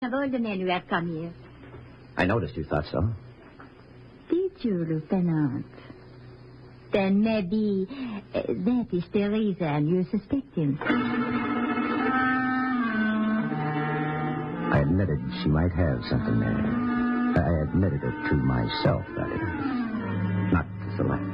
Of all the men who have come here. I noticed you thought so. Did you, Lieutenant? Then maybe that is the reason you suspect him. I admitted she might have something there. I admitted it to myself, that is. Not to Celeste.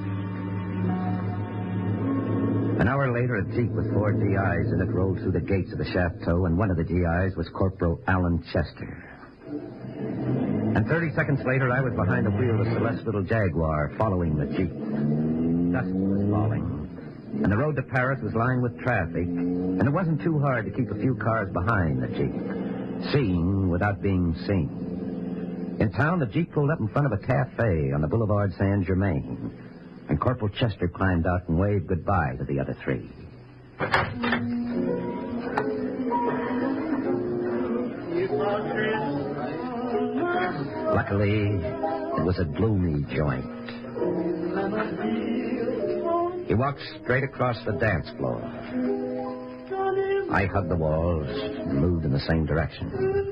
An hour later, a jeep with 4 GIs in it rolled through the gates of the chateau, and one of the GIs was Corporal Alan Chester. And 30 seconds later, I was behind the wheel of Celeste's little Jaguar, following the jeep. Dusk was falling, and the road to Paris was lined with traffic, and it wasn't too hard to keep a few cars behind the jeep, seeing without being seen. In town, the jeep pulled up in front of a cafe on the Boulevard Saint-Germain. And Corporal Chester climbed out and waved goodbye to the other 3. Luckily, it was a gloomy joint. He walked straight across the dance floor. I hugged the walls and moved in the same direction.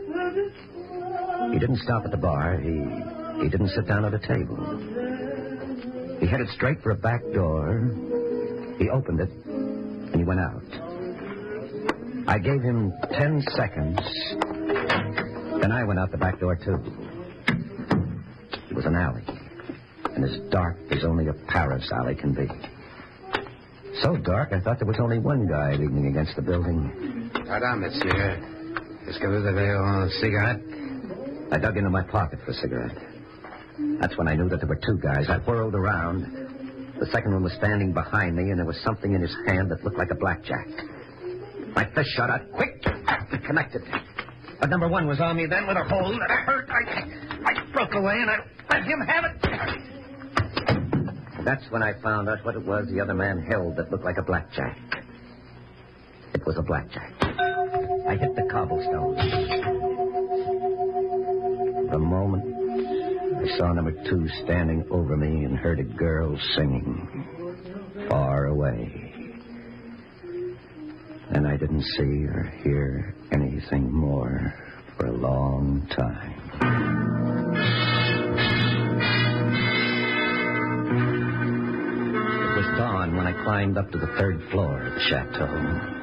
He didn't stop at the bar. He didn't sit down at a table. He headed straight for a back door. He opened it, and he went out. I gave him 10 seconds. Then I went out the back door, too. It was an alley, and as dark as only a Paris alley can be. So dark, I thought there was only one guy leaning against the building. Madame, monsieur. Est-ce que vous avez une cigarette? I dug into my pocket for a cigarette. That's when I knew that there were 2 guys. I whirled around. The second one was standing behind me, and there was something in his hand that looked like a blackjack. My fist shot out quick. It connected. But number 1 was on me then with a hold that hurt. I broke away, and I let him have it. That's when I found out what it was the other man held that looked like a blackjack. It was a blackjack. I hit the cobblestone. For a moment, I saw number 2 standing over me and heard a girl singing far away. And I didn't see or hear anything more for a long time. It was dawn when I climbed up to the 3rd floor of the chateau.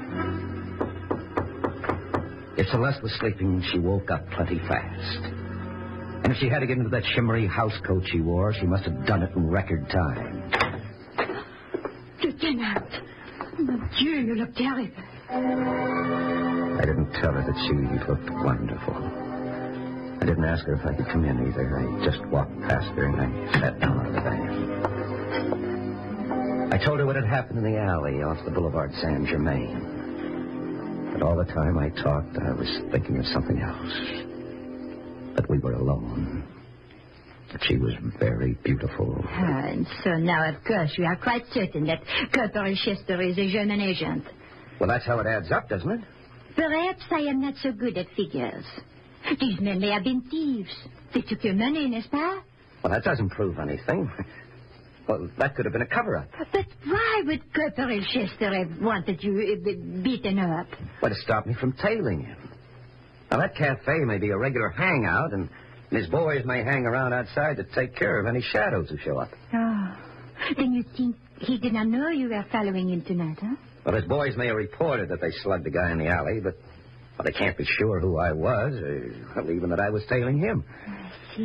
If Celeste was sleeping, she woke up plenty fast. And if she had to get into that shimmery house coat she wore, she must have done it in record time. Lieutenant, mon Dieu, you look terrible. I didn't tell her that she looked wonderful. I didn't ask her if I could come in either. I just walked past her and I sat down on the van. I told her what had happened in the alley off the Boulevard Saint-Germain. But all the time I talked, I was thinking of something else. That we were alone. That she was very beautiful. And so now, of course, you are quite certain that Corporal Chester is a German agent. Well, that's how it adds up, doesn't it? Perhaps I am not so good at figures. These men may have been thieves. They took your money, n'est-ce pas? Well, that doesn't prove anything. Well, that could have been a cover-up. But why would Corporal Chester have wanted you beaten up? Well, to stop me from tailing him. Now, that cafe may be a regular hangout, and his boys may hang around outside to take care of any shadows who show up. Oh, then you think he did not know you were following him tonight, huh? Well, his boys may have reported that they slugged the guy in the alley, but well, they can't be sure who I was, or even that I was tailing him. I see.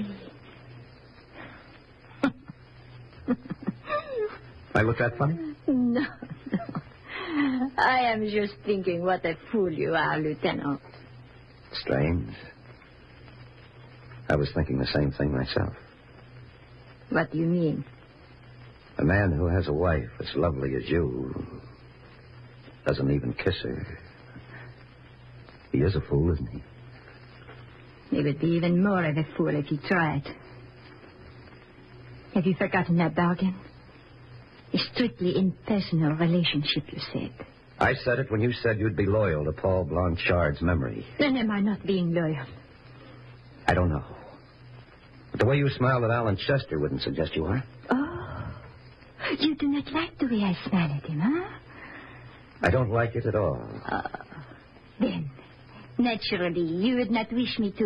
I look that funny? No. I am just thinking what a fool you are, Lieutenant. Strange. I was thinking the same thing myself. What do you mean? A man who has a wife as lovely as you doesn't even kiss her. He is a fool, isn't he? He would be even more of a fool if he tried. Have you forgotten that bargain? A strictly impersonal relationship, you said. I said it when you said you'd be loyal to Paul Blanchard's memory. Then am I not being loyal? I don't know. But the way you smiled at Alan Chester wouldn't suggest you are. Oh. You do not like the way I smile at him, huh? I don't like it at all. Then, Naturally, you would not wish me to